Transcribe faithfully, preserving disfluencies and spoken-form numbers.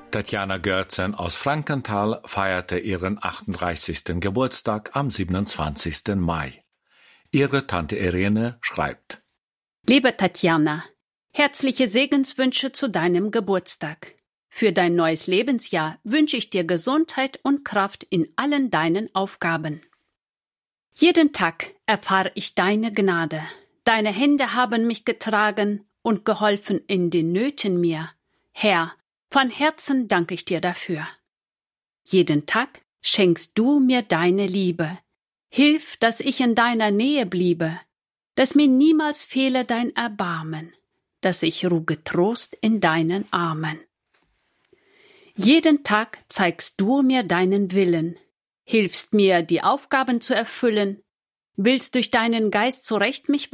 Tatjana Görzen aus Frankenthal feierte ihren achtunddreißigsten Geburtstag am siebenundzwanzigsten Mai. Ihre Tante Irene schreibt: Liebe Tatjana, herzliche Segenswünsche zu deinem Geburtstag. Für dein neues Lebensjahr wünsche ich dir Gesundheit und Kraft in allen deinen Aufgaben. Jeden Tag erfahre ich deine Gnade. Deine Hände haben mich getragen und geholfen in den Nöten mir. Herr, von Herzen danke ich dir dafür. Jeden Tag schenkst du mir deine Liebe. Hilf, dass ich in deiner Nähe bliebe, dass mir niemals fehle dein Erbarmen, dass ich ruhe getrost in deinen Armen. Jeden Tag zeigst du mir deinen Willen, hilfst mir, die Aufgaben zu erfüllen, willst durch deinen Geist zurecht mich